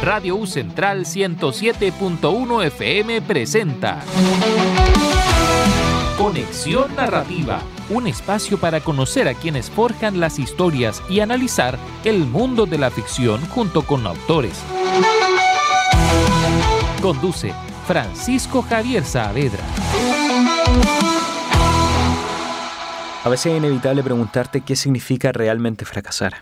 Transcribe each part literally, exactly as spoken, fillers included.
Radio U Central ciento siete punto uno F M presenta Conexión Narrativa, un espacio para conocer a quienes forjan las historias y analizar el mundo de la ficción junto con autores. Conduce Francisco Javier Saavedra. A veces es inevitable preguntarte qué significa realmente fracasar.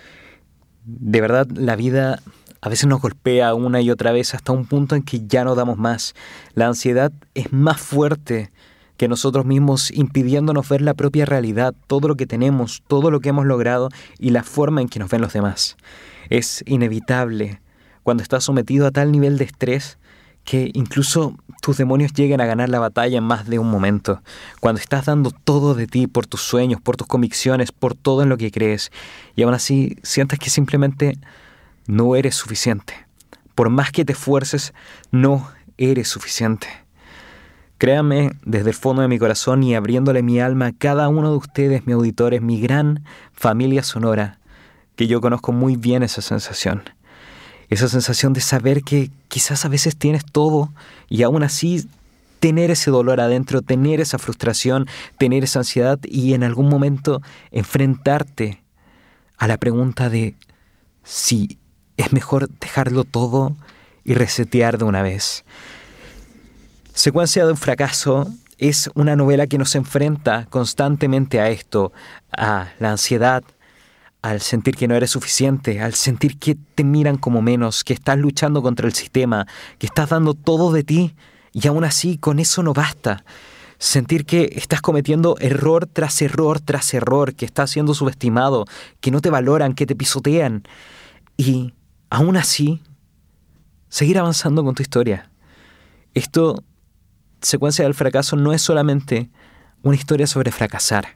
De verdad, la vida a veces nos golpea una y otra vez hasta un punto en que ya no damos más. La ansiedad es más fuerte que nosotros mismos, impidiéndonos ver la propia realidad, todo lo que tenemos, todo lo que hemos logrado y la forma en que nos ven los demás. Es inevitable cuando estás sometido a tal nivel de estrés que incluso tus demonios lleguen a ganar la batalla en más de un momento. Cuando estás dando todo de ti por tus sueños, por tus convicciones, por todo en lo que crees, y aún así sientes que simplemente no eres suficiente. Por más que te esfuerces, no eres suficiente. Créanme, desde el fondo de mi corazón y abriéndole mi alma a cada uno de ustedes, mis auditores, mi gran familia sonora, que yo conozco muy bien esa sensación. Esa sensación de saber que quizás a veces tienes todo y aún así tener ese dolor adentro, tener esa frustración, tener esa ansiedad y en algún momento enfrentarte a la pregunta de si es mejor dejarlo todo y resetear de una vez. Secuencia de un fracaso es una novela que nos enfrenta constantemente a esto, a la ansiedad, al sentir que no eres suficiente, al sentir que te miran como menos, que estás luchando contra el sistema, que estás dando todo de ti y aún así con eso no basta. Sentir que estás cometiendo error tras error tras error, que estás siendo subestimado, que no te valoran, que te pisotean y aún así seguir avanzando con tu historia. Esto, Secuencia del fracaso, no es solamente una historia sobre fracasar,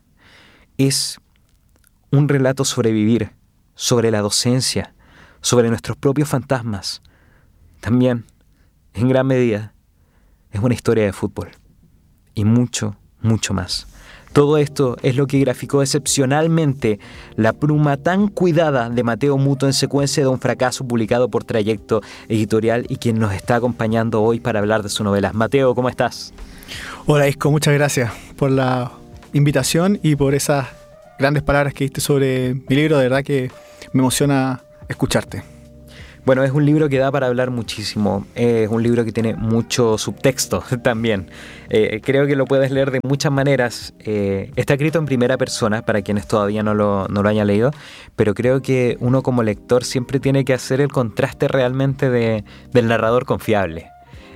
es un relato sobre vivir, sobre la docencia, sobre nuestros propios fantasmas. También, en gran medida, es una historia de fútbol. Y mucho, mucho más. Todo esto es lo que graficó excepcionalmente la pluma tan cuidada de Mateo Muto en Secuencia de un fracaso, publicado por Trayecto Editorial y quien nos está acompañando hoy para hablar de su novela. Mateo, ¿cómo estás? Hola Isco, muchas gracias por la invitación y por esas grandes palabras que diste sobre mi libro. De verdad que me emociona escucharte. Bueno, es un libro que da para hablar muchísimo. Es un libro que tiene mucho subtexto también. Eh, creo que lo puedes leer de muchas maneras. Eh, está escrito en primera persona para quienes todavía no lo, no lo hayan leído, pero creo que uno como lector siempre tiene que hacer el contraste realmente de, del narrador confiable.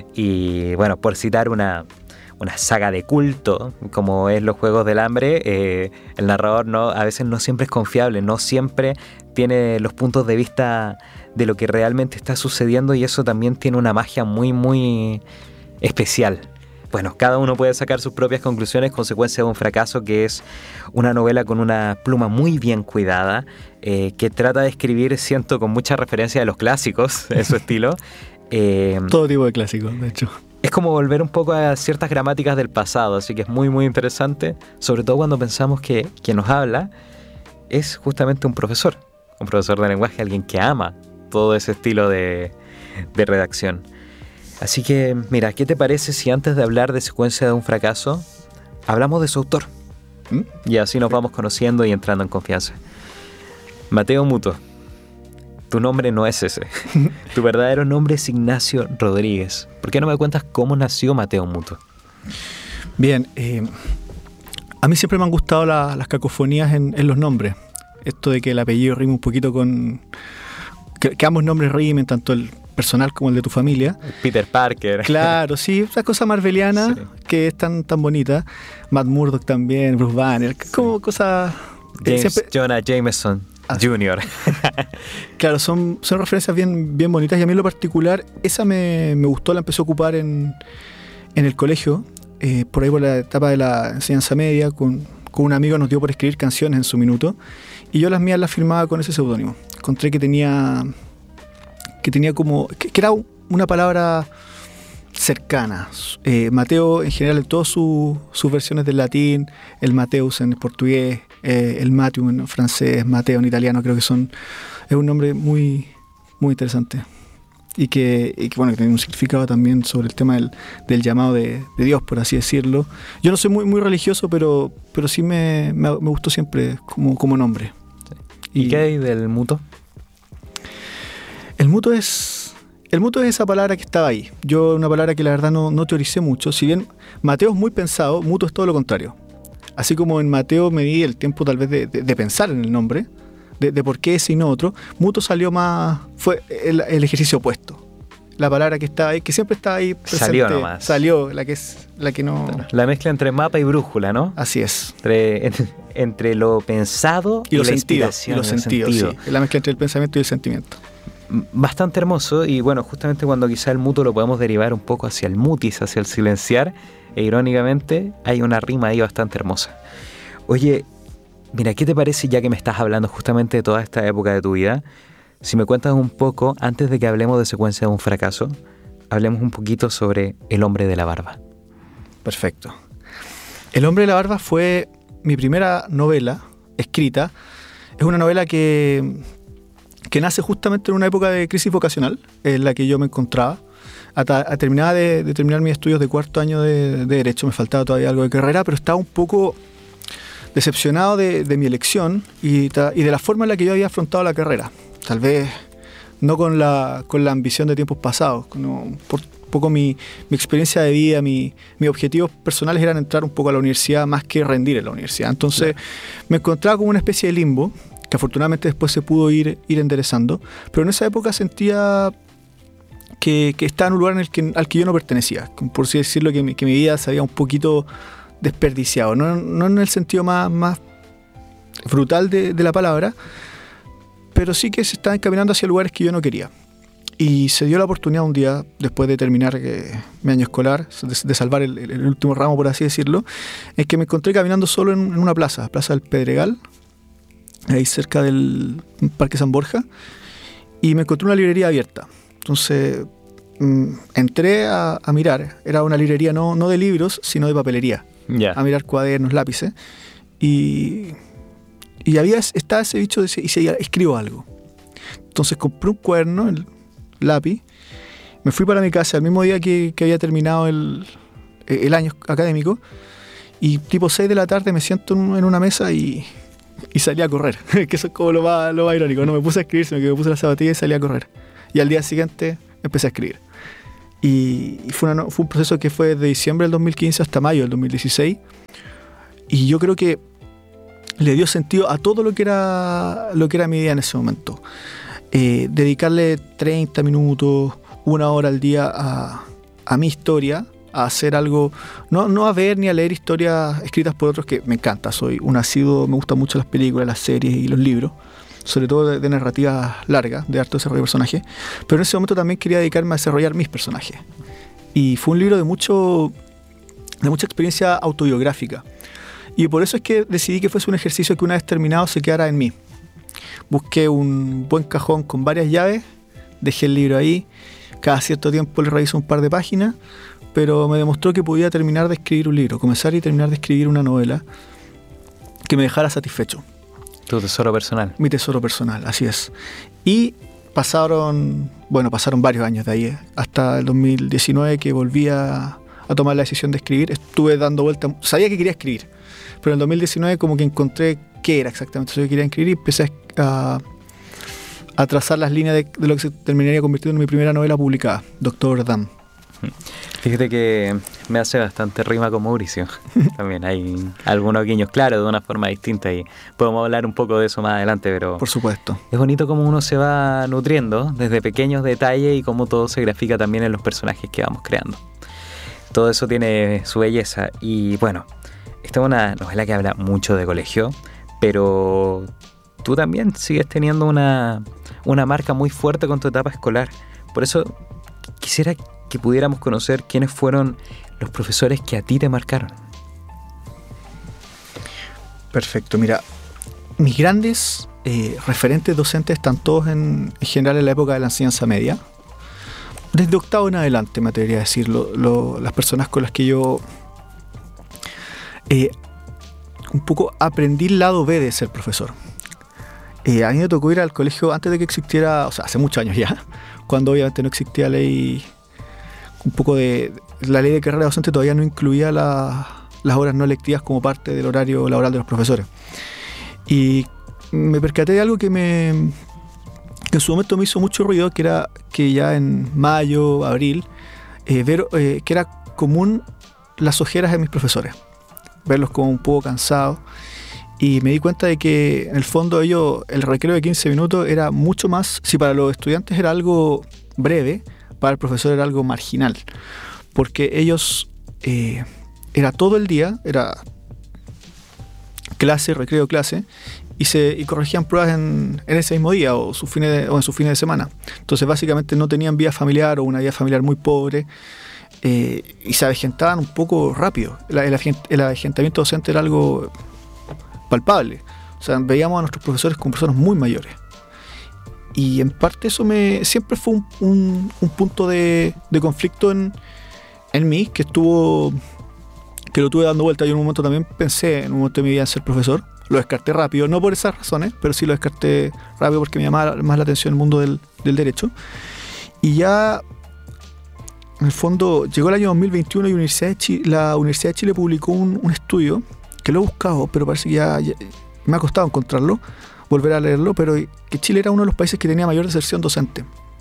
Y bueno, por citar una... una saga de culto, como es Los Juegos del Hambre, eh, el narrador no, a veces no siempre es confiable, no siempre tiene los puntos de vista de lo que realmente está sucediendo y eso también tiene una magia muy, muy especial. Bueno, cada uno puede sacar sus propias conclusiones. Consecuencia de un fracaso, que es una novela con una pluma muy bien cuidada, eh, que trata de escribir, siento, con mucha referencia de los clásicos en su estilo. Eh, Todo tipo de clásicos, de hecho. Es como volver un poco a ciertas gramáticas del pasado, así que es muy muy interesante, sobre todo cuando pensamos que quien nos habla es justamente un profesor, un profesor de lenguaje, alguien que ama todo ese estilo de, de redacción. Así que, mira, ¿qué te parece si antes de hablar de Secuencia de un fracaso, hablamos de su autor? ¿Mm? Y así nos vamos conociendo y entrando en confianza. Mateo Muto. Tu nombre no es ese. Tu verdadero nombre es Ignacio Rodríguez. ¿Por qué no me cuentas cómo nació Mateo Muto? Bien, eh, a mí siempre me han gustado la, las cacofonías en, en los nombres. Esto de que el apellido rime un poquito con... Que, que ambos nombres rimen, tanto el personal como el de tu familia. Peter Parker. Claro, sí, esa cosa marveliana, sí, que es tan, tan bonita. Matt Murdock también, Bruce Banner, como cosas... James eh, siempre... Jonah Jameson Ah. Junior. Claro, son, son referencias bien, bien bonitas y a mí en lo particular esa me, me gustó, la empecé a ocupar en, en el colegio, eh, por ahí por la etapa de la enseñanza media, con, con un amigo nos dio por escribir canciones en su minuto y yo las mías las firmaba con ese seudónimo. Encontré que tenía que tenía como, que, que era una palabra cercana. Eh, Mateo en general en todas su, sus versiones del latín, el Mateus en portugués, eh, el Matthew en francés, Mateo en italiano, creo que son, es un nombre muy, muy interesante. y que, y que, bueno, que tiene un significado también sobre el tema del, del llamado de, de Dios, por así decirlo. Yo no soy muy, muy religioso, pero, pero sí me, me, me gustó siempre como, como nombre. ¿Y, ¿Y qué hay del muto? El muto es... El muto es esa palabra que estaba ahí. Yo, una palabra que la verdad no, no teoricé mucho. Si bien Mateo es muy pensado, muto es todo lo contrario. Así como en Mateo me di el tiempo tal vez de, de, de pensar en el nombre, de, de por qué ese y no otro, muto salió más... Fue el, el ejercicio opuesto. La palabra que estaba ahí, que siempre estaba ahí presente. Salió nomás. Salió, la que es la que no... La mezcla entre mapa y brújula, ¿no? Así es. Entre, entre lo pensado y, y lo la sentido, inspiración. Y los sentidos, sí. La mezcla entre el pensamiento y el sentimiento. Bastante hermoso, y bueno, justamente cuando quizá el muto lo podemos derivar un poco hacia el mutis, hacia el silenciar, e irónicamente hay una rima ahí bastante hermosa. Oye, mira, ¿qué te parece, ya que me estás hablando justamente de toda esta época de tu vida? Si me cuentas un poco, antes de que hablemos de Secuencia de un fracaso, hablemos un poquito sobre El hombre de la barba. Perfecto. El hombre de la barba fue mi primera novela escrita. Es una novela que... que nace justamente en una época de crisis vocacional en la que yo me encontraba. Hasta, a terminaba de, de terminar mis estudios de cuarto año de, de Derecho, me faltaba todavía algo de carrera, pero estaba un poco decepcionado de, de mi elección y, y de la forma en la que yo había afrontado la carrera. Tal vez no con la, con la ambición de tiempos pasados, no, por poco mi, mi experiencia de vida, mi, mis objetivos personales eran entrar un poco a la universidad más que rendir en la universidad. Entonces claro, me encontraba como una especie de limbo, que afortunadamente después se pudo ir, ir enderezando, pero en esa época sentía que, que estaba en un lugar en el que, al que yo no pertenecía, por así decirlo, que mi, que mi vida se había un poquito desperdiciado, no, no en el sentido más, más brutal de, de la palabra, pero sí que se estaba encaminando hacia lugares que yo no quería. Y se dio la oportunidad un día, después de terminar eh, mi año escolar, de, de salvar el, el último ramo, por así decirlo, en que me encontré caminando solo en, en una plaza, Plaza del Pedregal, ahí cerca del Parque San Borja, y me encontré una librería abierta. Entonces mmm, entré a, a mirar, era una librería no, no de libros, sino de papelería, yeah. a mirar cuadernos, lápices, y, y había, estaba ese bicho de, y decía, escribo algo. Entonces compré un cuaderno, el lápiz, me fui para mi casa el mismo día que, que había terminado el, el año académico, y tipo seis de la tarde me siento en, en una mesa y... y salí a correr, que eso es como lo más, lo más irónico. No me puse a escribir, sino que me puse la zapatilla y salí a correr. Y al día siguiente empecé a escribir. Y, y fue, una, fue un proceso que fue de diciembre del dos mil quince hasta mayo del dos mil dieciséis. Y yo creo que le dio sentido a todo lo que era, lo que era mi vida en ese momento. Eh, dedicarle treinta minutos, una hora al día a, a mi historia, a hacer algo, no, no a ver ni a leer historias escritas por otros, que me encanta, soy un asiduo, me gustan mucho las películas, las series y los libros, sobre todo de, de narrativas largas, de harto desarrollo de personajes, pero en ese momento también quería dedicarme a desarrollar mis personajes. Y fue un libro de mucho de mucha experiencia autobiográfica, y por eso es que decidí que fuese un ejercicio que una vez terminado se quedara en mí. Busqué un buen cajón con varias llaves, dejé el libro ahí, cada cierto tiempo le reviso un par de páginas, pero me demostró que podía terminar de escribir un libro, comenzar y terminar de escribir una novela que me dejara satisfecho. Tu tesoro personal. Mi tesoro personal, así es. Y pasaron, bueno, pasaron varios años de ahí, hasta el dos mil diecinueve, que volví a, a tomar la decisión de escribir. Estuve dando vueltas, sabía que quería escribir, pero en el dos mil diecinueve como que encontré qué era exactamente eso que quería escribir y empecé a, a trazar las líneas de, de lo que se terminaría convirtiendo en mi primera novela publicada, Doctor Dam. Fíjate que me hace bastante rima con Mauricio. También hay algunos guiños, claro, de una forma distinta, y podemos hablar un poco de eso más adelante, pero por supuesto. Es bonito cómo uno se va nutriendo desde pequeños detalles y cómo todo se grafica también en los personajes que vamos creando. Todo eso tiene su belleza. Y bueno, esta es una novela que habla mucho de colegio, pero tú también sigues teniendo una, una marca muy fuerte con tu etapa escolar. Por eso quisiera que pudiéramos conocer quiénes fueron los profesores que a ti te marcaron. Perfecto, mira, mis grandes eh, referentes docentes están todos en, en general en la época de la enseñanza media. Desde octavo en adelante, me atrevería a decir, lo, lo, las personas con las que yo eh, un poco aprendí el lado B de ser profesor. Eh, a mí me tocó ir al colegio antes de que existiera, o sea, hace muchos años ya, cuando obviamente no existía ley, un poco de, la ley de carrera docente todavía no incluía la, las horas no lectivas como parte del horario laboral de los profesores. Y me percaté de algo que me que en su momento me hizo mucho ruido, que era que ya en mayo, abril, eh, ver eh, que era común las ojeras de mis profesores, verlos como un poco cansados. Y me di cuenta de que en el fondo ellos, el recreo de quince minutos era mucho más, si para los estudiantes era algo breve, para el profesor era algo marginal, porque ellos eh, era todo el día, era clase, recreo, clase, y se y corregían pruebas en, en ese mismo día o, sus fines de, o en sus fines de semana. Entonces básicamente no tenían vida familiar o una vida familiar muy pobre, eh, y se avejentaban un poco rápido. El, el, el avejentamiento docente era algo palpable. O sea, veíamos a nuestros profesores como personas muy mayores. Y en parte eso me siempre fue un, un, un punto de, de conflicto en, en mí, que estuvo que lo tuve dando vuelta. Yo en un momento también pensé, en un momento de mi vida, en ser profesor. Lo descarté rápido, no por esas razones, pero sí lo descarté rápido porque me llamaba más la atención el mundo del, del derecho. Y ya, en el fondo, llegó el año dos mil veintiuno y Universidad de Chile, la Universidad de Chile publicó un, un estudio que lo he buscado, pero parece que ya, ya me ha costado encontrarlo, volver a leerlo, pero que Chile era uno de los países que tenía mayor deserción docente.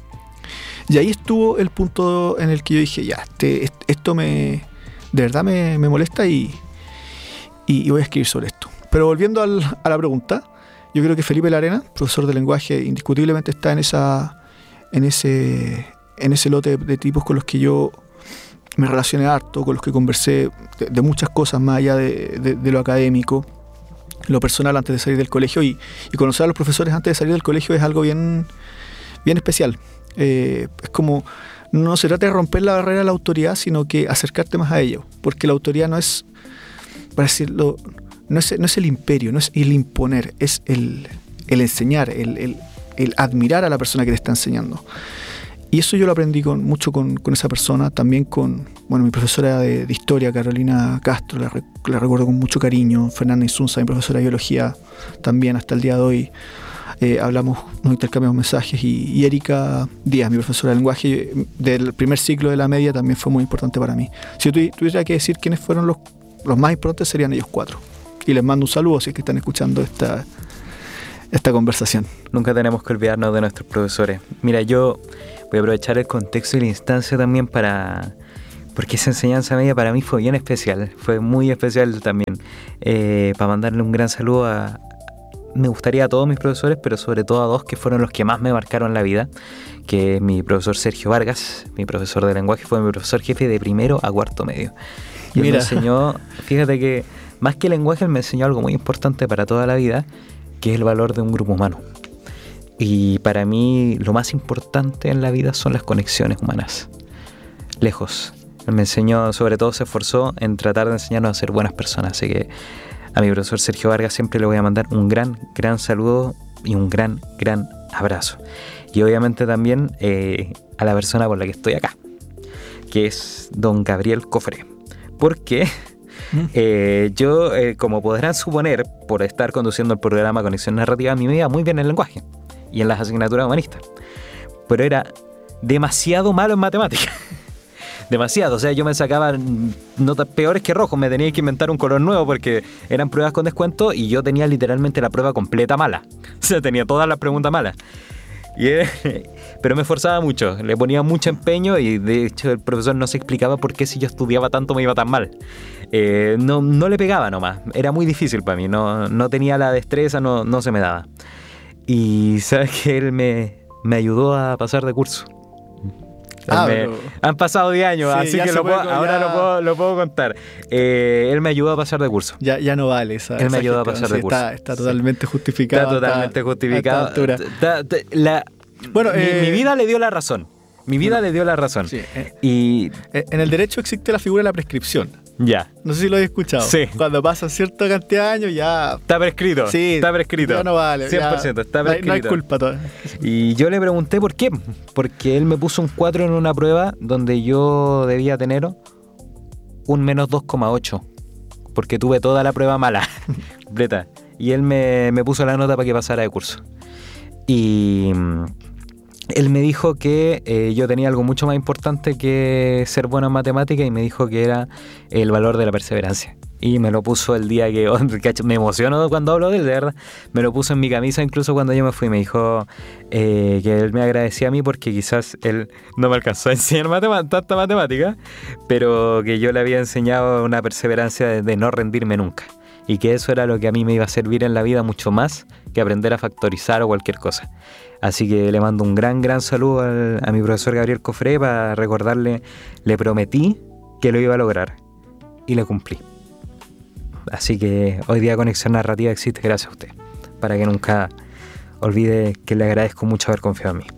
Y ahí estuvo el punto en el que yo dije, ya, este, esto me de verdad me, me molesta y, y, y voy a escribir sobre esto. Pero volviendo al, a la pregunta, yo creo que Felipe Larena, profesor de lenguaje, indiscutiblemente está en esa en ese en ese lote de tipos con los que yo me relacioné harto, con los que conversé de, de muchas cosas más allá de, de, de lo académico, lo personal antes de salir del colegio, y, y conocer a los profesores antes de salir del colegio es algo bien, bien especial. Eh, es como, no se trata de romper la barrera de la autoridad, sino que acercarte más a ello, porque la autoridad no es, para decirlo, no es, no es el imperio, no es el imponer, es el, el enseñar, el, el, el admirar a la persona que te está enseñando. Y eso yo lo aprendí con, mucho con, con esa persona, también con bueno, mi profesora de, de historia, Carolina Castro, la, la recuerdo con mucho cariño, Fernanda Insunza, mi profesora de biología, también hasta el día de hoy eh, hablamos, nos intercambiamos mensajes, y, y Erika Díaz, mi profesora de lenguaje del primer ciclo de la media, también fue muy importante para mí. Si yo tuviera que decir quiénes fueron los, los más importantes, serían ellos cuatro. Y les mando un saludo si es que están escuchando esta, esta conversación. Nunca tenemos que olvidarnos de nuestros profesores. Mira, yo voy a aprovechar el contexto y la instancia también para... porque esa enseñanza media para mí fue bien especial, fue muy especial también. Eh, para mandarle un gran saludo a... me gustaría a todos mis profesores, pero sobre todo a dos que fueron los que más me marcaron la vida, que es mi profesor Sergio Vargas, mi profesor de lenguaje, fue mi profesor jefe de primero a cuarto medio. Y él me enseñó, fíjate que más que lenguaje, él me enseñó algo muy importante para toda la vida, que es el valor de un grupo humano. Y para mí lo más importante en la vida son las conexiones humanas. Lejos. Él me enseñó, sobre todo se esforzó en tratar de enseñarnos a ser buenas personas. Así que a mi profesor Sergio Vargas siempre le voy a mandar un gran, gran saludo y un gran, gran abrazo. Y obviamente también eh, a la persona por la que estoy acá, que es don Gabriel Cofré. Porque eh, yo, eh, como podrán suponer, por estar conduciendo el programa Conexión Narrativa, a mí me iba muy bien en el lenguaje y en las asignaturas humanistas, pero era demasiado malo en matemáticas. Demasiado, o sea, yo me sacaba notas peores que rojos, me tenía que inventar un color nuevo porque eran pruebas con descuento y yo tenía literalmente la prueba completa mala. O sea, tenía todas las preguntas malas. Y, eh, pero me esforzaba mucho, le ponía mucho empeño y de hecho el profesor no se explicaba por qué si yo estudiaba tanto me iba tan mal. Eh, no, no le pegaba nomás, era muy difícil para mí, no, no tenía la destreza, no, no se me daba. Y sabes que él me, me ayudó a pasar de curso. Ah, me, pero... Han pasado diez años, sí, así que lo puedo, ahora ya... lo, puedo, lo puedo contar. Eh, él me ayudó a pasar de curso. Ya, ya no vale esa. Él me ayudó gestión, a pasar sí, de curso. Está, está totalmente sí. justificado. Está totalmente está, justificado. Está, está, la, bueno, mi, eh... mi vida le dio la razón. Mi vida bueno, le dio la razón. Sí, eh, y en el derecho existe la figura de la prescripción. Ya. No sé si lo has escuchado. Sí. Cuando pasan cierta cantidad de años ya... Está prescrito. Sí. Está prescrito. Ya no vale. cien por ciento, ya, está prescrito. No hay, no hay culpa todavía. Y yo le pregunté por qué. Porque él me puso un cuatro en una prueba donde yo debía tener un menos dos coma ocho. Porque tuve toda la prueba mala. Completa. Y él me, me puso la nota para que pasara de curso. Y él me dijo que eh, yo tenía algo mucho más importante que ser bueno en matemáticas y me dijo que era el valor de la perseverancia. Y me lo puso el día que... Oh, me emociono cuando hablo de él, de verdad. Me lo puso en mi camisa incluso cuando yo me fui. Me dijo eh, que él me agradecía a mí porque quizás él no me alcanzó a enseñar matemática, tanta matemática, pero que yo le había enseñado una perseverancia de, de no rendirme nunca. Y que eso era lo que a mí me iba a servir en la vida mucho más que aprender a factorizar o cualquier cosa. Así que le mando un gran, gran saludo al, a mi profesor Gabriel Cofré para recordarle, le prometí que lo iba a lograr y le cumplí. Así que hoy día Conexión Narrativa existe gracias a usted, para que nunca olvide que le agradezco mucho haber confiado en mí.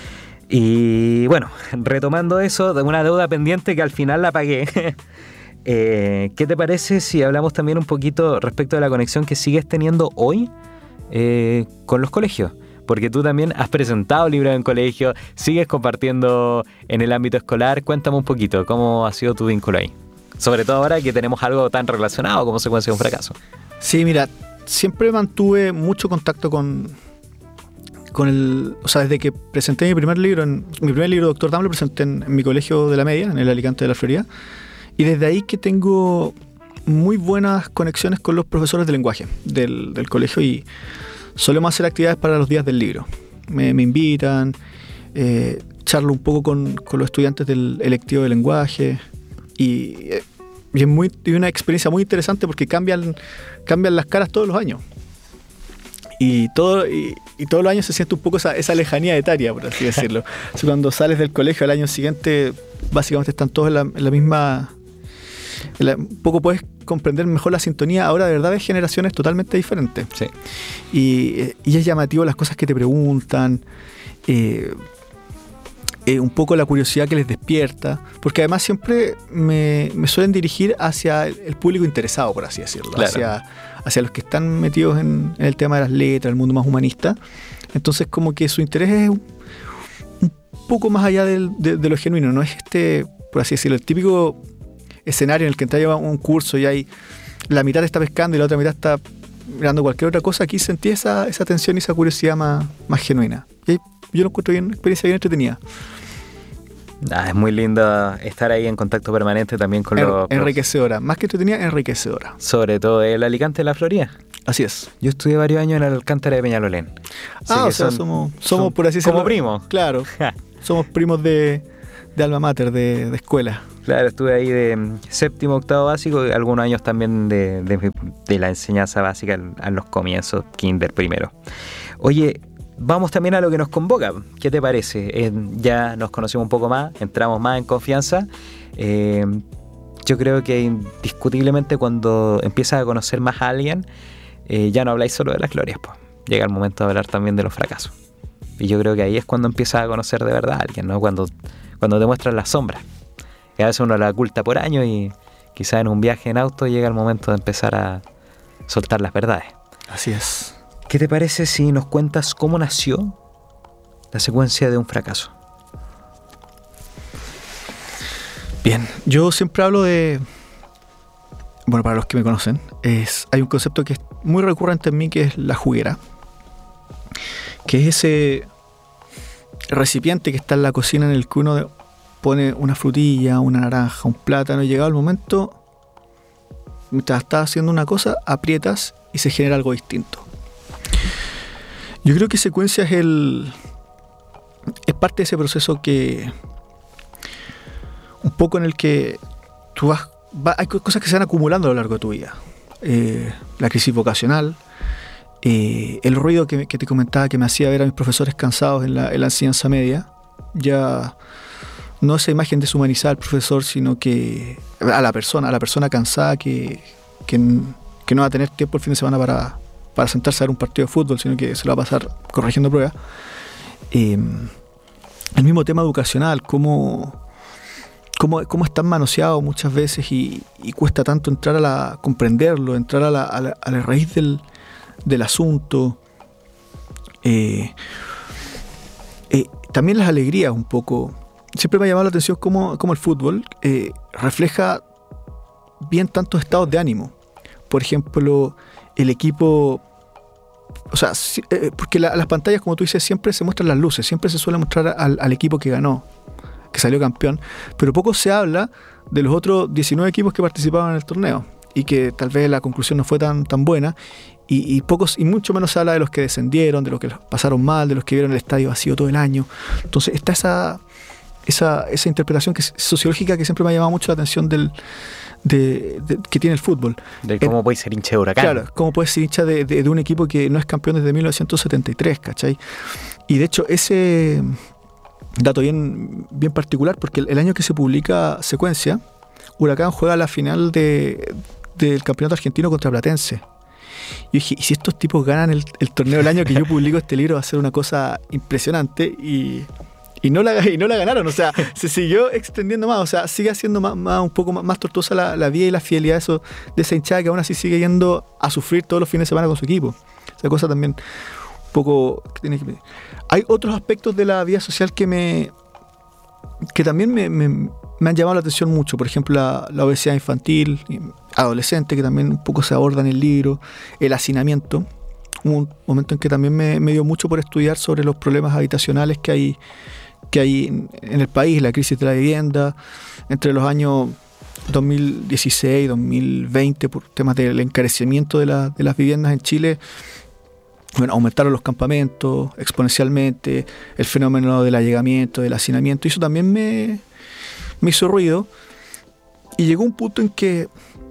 Y bueno, retomando eso, de una deuda pendiente que al final la pagué. eh, ¿Qué te parece si hablamos también un poquito respecto de la conexión que sigues teniendo hoy eh, con los colegios? Porque tú también has presentado libros en colegio, sigues compartiendo en el ámbito escolar. Cuéntame un poquito, ¿cómo ha sido tu vínculo ahí? Sobre todo ahora que tenemos algo tan relacionado como Secuencia de un fracaso. Sí, mira, siempre mantuve mucho contacto con, con el... O sea, desde que presenté mi primer libro, en, mi primer libro, Doctor Dam, lo presenté en, en mi colegio de la media, en el Alicante de la Florida. Y desde ahí que tengo muy buenas conexiones con los profesores de lenguaje del, del colegio y solemos hacer actividades para los días del libro. Me, me invitan, eh, charlo un poco con, con los estudiantes del electivo de lenguaje y, y es muy, y una experiencia muy interesante porque cambian, cambian las caras todos los años. Y, todo, y, y todos los años se siente un poco esa, esa lejanía etaria, por así decirlo. O sea, cuando sales del colegio al año siguiente, básicamente están todos en la, en la misma... En la, un poco puedes comprender mejor la sintonía. Ahora de verdad ves generaciones totalmente diferentes. Sí. Y, y es llamativo las cosas que te preguntan, eh, eh, un poco la curiosidad que les despierta, porque además siempre me, me suelen dirigir hacia el, el público interesado, por así decirlo, claro. hacia, hacia los que están metidos en, en el tema de las letras, el mundo más humanista. Entonces como que su interés es un, un poco más allá del, de, de lo genuino, no es este, por así decirlo, el típico escenario en el que entras a un curso y hay la mitad está pescando y la otra mitad está mirando cualquier otra cosa. Aquí sentí esa, esa tensión y esa curiosidad más, más genuina. Y yo lo encuentro bien, una experiencia bien entretenida. Ah, es muy lindo estar ahí en contacto permanente también con en, los... Enriquecedora, más que entretenida, enriquecedora. Sobre todo el Alicante de la Florida. Así es. Yo estudié varios años en el Alcántara de Peñalolén. Ah, o sea, son, somos, somos son por así decirlo. Como primos. Claro, somos primos de, de alma mater, de, de escuela. Claro, estuve ahí de séptimo, octavo básico y algunos años también de, de, de la enseñanza básica a los comienzos, kinder primero. Oye, vamos también a lo que nos convoca. ¿Qué te parece? Eh, ya nos conocimos un poco más, entramos más en confianza. Eh, yo creo que indiscutiblemente cuando empiezas a conocer más a alguien, eh, ya no habláis solo de las glorias, pues. Llega el momento de hablar también de los fracasos. Y yo creo que ahí es cuando empiezas a conocer de verdad a alguien, ¿no? Cuando, cuando te muestran las sombras. Que a veces uno la oculta por años y quizás en un viaje en auto llega el momento de empezar a soltar las verdades. Así es. ¿Qué te parece si nos cuentas cómo nació la secuencia de un fracaso? Bien, yo siempre hablo de... Bueno, para los que me conocen, es, hay un concepto que es muy recurrente en mí que es la juguera. Que es ese recipiente que está en la cocina en el que uno pone una frutilla, una naranja, un plátano y llegado el momento, mientras estás haciendo una cosa, aprietas y se genera algo distinto. Yo creo que secuencia es el es parte de ese proceso que un poco en el que tú vas, va, hay cosas que se van acumulando a lo largo de tu vida. Eh, la crisis vocacional, eh, el ruido que, que te comentaba que me hacía ver a mis profesores cansados en la, en la enseñanza media, ya no esa imagen deshumanizada al profesor, sino que a la persona, a la persona cansada que, que, que no va a tener tiempo el fin de semana para, para sentarse a ver un partido de fútbol, sino que se lo va a pasar corrigiendo pruebas. Eh, el mismo tema educacional, cómo, cómo, cómo está manoseado muchas veces y, y cuesta tanto entrar a la, comprenderlo, entrar a la, a la, a la raíz del, del asunto. Eh, eh, también las alegrías un poco. Siempre me ha llamado la atención cómo, cómo el fútbol eh, refleja bien tantos estados de ánimo. Por ejemplo, el equipo O sea, si, eh, porque la, las pantallas, como tú dices, siempre se muestran las luces, siempre se suele mostrar al, al equipo que ganó, que salió campeón, pero poco se habla de los otros diecinueve equipos que participaban en el torneo y que tal vez la conclusión no fue tan, tan buena, y, y pocos y mucho menos se habla de los que descendieron, de los que pasaron mal, de los que vieron el estadio vacío todo el año. Entonces está esa, esa, esa interpretación que es sociológica que siempre me ha llamado mucho la atención del De, de, que tiene el fútbol. De cómo eh, puede ser hincha de Huracán. Claro, cómo puede ser hincha de, de, de un equipo que no es campeón desde mil novecientos setenta y tres, ¿cachai? Y de hecho ese dato bien, bien particular, porque el, el año que se publica Secuencia, Huracán juega la final de, del campeonato argentino contra Platense. Y dije, ¿y si estos tipos ganan el, el torneo del año que yo publico este libro? Va a ser una cosa impresionante. Y... Y no, la, y no la ganaron, o sea, se siguió extendiendo más, o sea, sigue haciendo más, más, un poco más, más tortuosa la, la vida y la fidelidad de, eso, de esa hinchada que aún así sigue yendo a sufrir todos los fines de semana con su equipo. Esa cosa también un poco... Que tiene que... Hay otros aspectos de la vida social que me que también me, me, me han llamado la atención mucho, por ejemplo, la, la obesidad infantil, adolescente, que también un poco se aborda en el libro, el hacinamiento. Hubo un momento en que también me, me dio mucho por estudiar sobre los problemas habitacionales que hay que hay en, en el país, la crisis de la vivienda, entre los años dos mil dieciséis y dos mil veinte, por temas del encarecimiento de, la, de las viviendas en Chile. Bueno, aumentaron los campamentos exponencialmente, el fenómeno del allegamiento, del hacinamiento, y eso también me, me hizo ruido. Y llegó un punto en que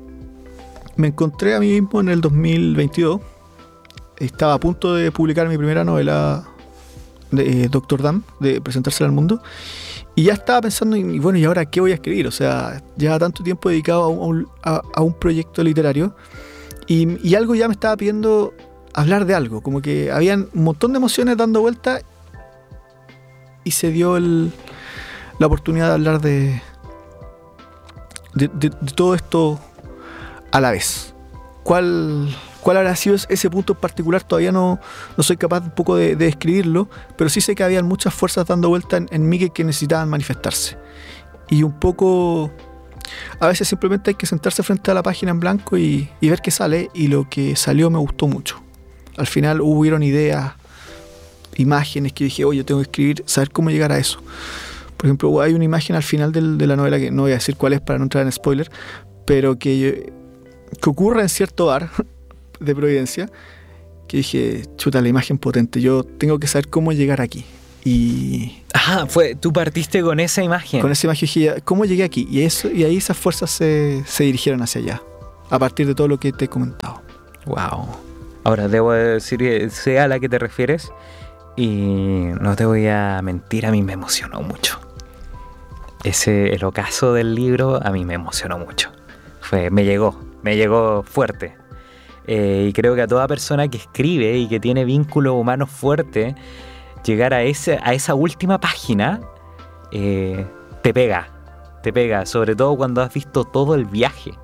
me encontré a mí mismo en el dos mil veintidós. Estaba a punto de publicar mi primera novela, de eh, Doctor Dam, de presentársela al mundo, y ya estaba pensando, y bueno, ¿y ahora qué voy a escribir? O sea, ya tanto tiempo dedicado a un, a, a un proyecto literario, y, y algo ya me estaba pidiendo hablar de algo, como que habían un montón de emociones dando vuelta, y se dio el, la oportunidad de hablar de, de, de, de todo esto a la vez. ¿Cuál... ¿Cuál habrá sido ese punto en particular? Todavía no, no soy capaz un poco de, de describirlo, pero sí sé que había muchas fuerzas dando vuelta en, en mí que, que necesitaban manifestarse. Y un poco, a veces simplemente hay que sentarse frente a la página en blanco y, y ver qué sale, y lo que salió me gustó mucho. Al final hubieron ideas, imágenes que dije, oye, yo tengo que escribir, saber cómo llegar a eso. Por ejemplo, hay una imagen al final del, de la novela, que no voy a decir cuál es para no entrar en spoiler, pero que, que ocurre en cierto bar de Providencia, que dije, chuta, la imagen potente, yo tengo que saber cómo llegar aquí. Y ah, fue, tú partiste con esa imagen. Con esa imagen dije, ¿cómo llegué aquí? Y eso, y ahí esas fuerzas se, se dirigieron hacia allá, a partir de todo lo que te he comentado. Wow. Ahora, debo decir que sé a la que te refieres, y no te voy a mentir, a mí me emocionó mucho. Ese, el ocaso del libro, a mí me emocionó mucho. Fue, me llegó, me llegó fuerte. Eh, y creo que a toda persona que escribe y que tiene vínculos humanos fuertes, llegar a, ese, a esa última página eh, te pega, te pega, sobre todo cuando has visto todo el viaje.